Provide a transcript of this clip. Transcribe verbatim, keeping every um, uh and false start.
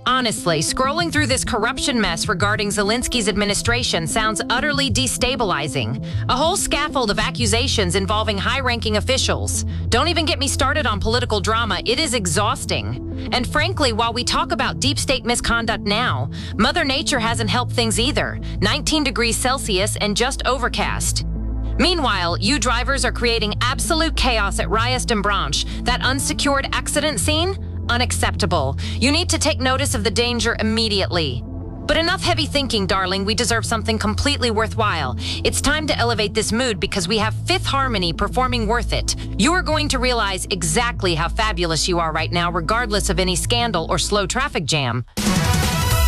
Honestly, scrolling through this corruption mess regarding Zelensky's administration sounds utterly destabilizing. A whole scaffold of accusations involving high-ranking officials. Don't even get me started on political drama. It is exhausting. And frankly, while we talk about deep state misconduct now, Mother Nature hasn't helped things either. nineteen degrees Celsius and just overcast. Meanwhile, you drivers are creating absolute chaos at Reyes de Branche, that unsecured accident scene. Unacceptable. You need to take notice of the danger immediately. But enough heavy thinking, darling. We deserve something completely worthwhile. It's time to elevate this mood because we have Fifth Harmony performing Worth It. You are going to realize exactly how fabulous you are right now, regardless of any scandal or slow traffic jam.